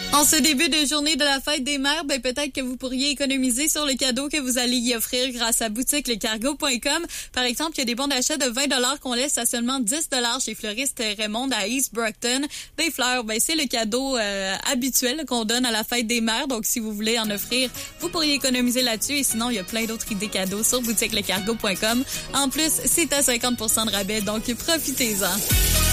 En ce début de journée de la fête des mères, peut-être que vous pourriez économiser sur le cadeau que vous allez y offrir grâce à boutiquelecargo.com. Par exemple, il y a des bons d'achat de 20 $ qu'on laisse à seulement 10 $ chez Fleuriste Raymond à East Brockton. Des fleurs, c'est le cadeau habituel qu'on donne à la fête des mères. Donc, si vous voulez en offrir, vous pourriez économiser là-dessus. Et sinon, il y a plein d'autres idées cadeaux sur boutiquelecargo.com. En plus, c'est à 50 % de rabais, donc profitez-en.